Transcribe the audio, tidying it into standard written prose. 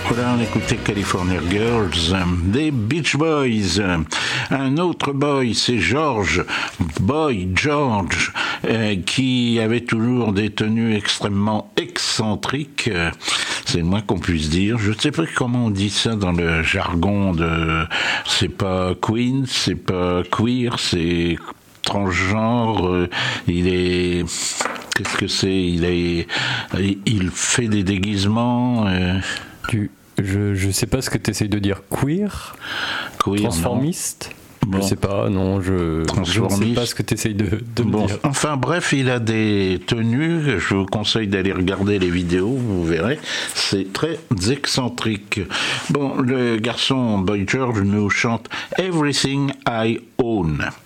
Voilà, on écoutait California Girls des Beach Boys. Un autre boy, c'est George, qui avait toujours des tenues extrêmement excentriques. C'est le moins qu'on puisse dire. Je ne sais pas comment on dit ça dans le jargon de... C'est pas queen, c'est pas queer, c'est transgenre. Il est... Qu'est-ce que c'est ? Il fait des déguisements... Je sais pas ce que tu essayes de dire. Queer, transformiste. Bon. Je sais pas, non, je ne sais pas ce que tu essayes de me dire. Enfin bref, il a des tenues, je vous conseille d'aller regarder les vidéos, vous verrez, c'est très excentrique. Bon, le garçon Boy George nous chante Everything I Own.